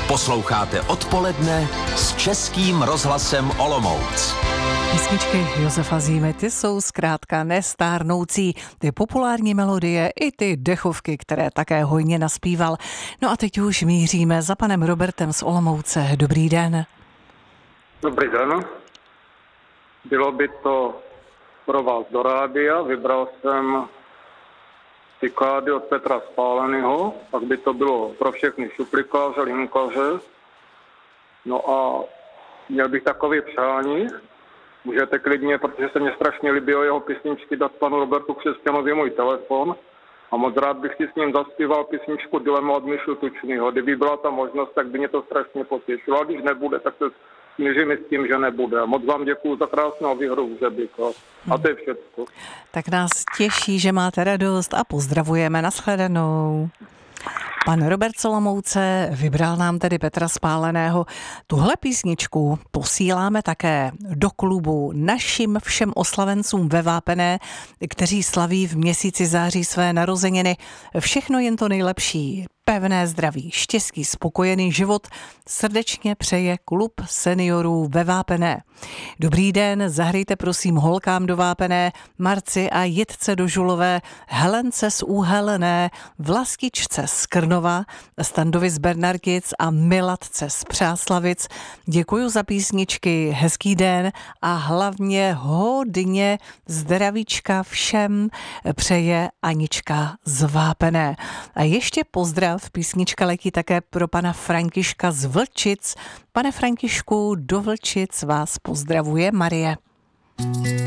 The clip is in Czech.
Posloucháte Odpoledne s Českým rozhlasem Olomouc. Písničky Josefa Zímy, ty jsou zkrátka nestárnoucí. Ty populární melodie i ty dechovky, které také hojně naspíval. No a teď už míříme za panem Robertem z Olomouce. Dobrý den. Dobrý den. Bylo by to pro vás do rádia. Vybral jsem cikády od Petra Spáleného, pak by to bylo pro všechny šuplikáře, linkaře. No a měl bych takové přání. Můžete klidně, protože se mě strašně líbí jeho písničky, dát panu Robertu Křesťanovi můj telefon a moc rád bych si s ním zaspíval písničku Dilema od Mišu Tučnýho. Kdyby byla ta možnost, tak by mě to strašně potěšilo. A když nebude, tak se smíříme s tím, že nebude. Moc vám děkuju za krásnou výhru v Řebíka. A to je všechno. Tak nás těší, že máte radost a pozdravujeme. Nashledanou. Pan Robert z Olomouce vybral nám tedy Petra Spáleného. Tuhle písničku posíláme také do klubu našim všem oslavencům ve Vápené, kteří slaví v měsíci září své narozeniny. Všechno jen to nejlepší. Pevné zdraví, štěstí, spokojený život srdečně přeje klub seniorů ve Vápené. Dobrý den, zahrajte prosím holkám do Vápené, Marci a Jitce do Žulové, Helence z Úhelené, Vlastičce z Krnova, Standovi z Bernarkic a Milatce z Přáslavic. Děkuju za písničky, hezký den a hlavně hodně zdravíčka všem přeje Anička z Vápené. A ještě pozdrav, písnička letí také pro pana Františka z Vlčic. Pane Františku, do Vlčic vás pozdravuje Marie.